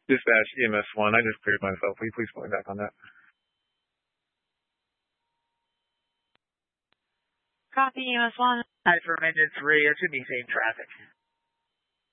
Dispatch EMS 1. I just cleared myself. Will you please put me back on that? Copy EMS 1. Hi, for minute 3. It should be same traffic.